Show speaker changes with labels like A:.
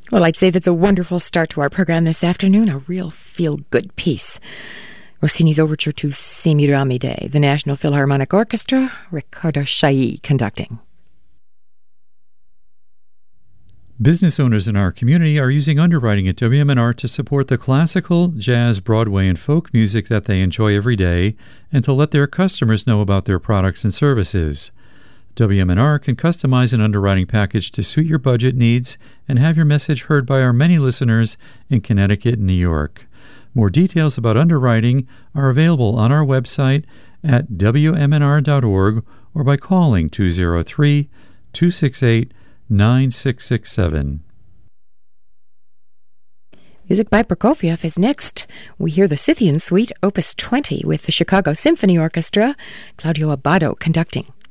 A: Well, I'd say that's a wonderful start to our program this afternoon, a real feel-good piece. Rossini's Overture to Semiramide, the National Philharmonic Orchestra, Riccardo Chailly conducting.
B: Business owners in our community are using underwriting at WMNR to support the classical, jazz, Broadway, and folk music that they enjoy every day and to let their customers know about their products and services. WMNR can customize an underwriting package to suit your budget needs and have your message heard by our many listeners in Connecticut and New York. More details about underwriting are available on our website at WMNR.org or by calling 203-268-9667.
A: Music by Prokofiev is next. We hear the Scythian Suite, Opus 20, with the Chicago Symphony Orchestra, Claudio Abbado conducting.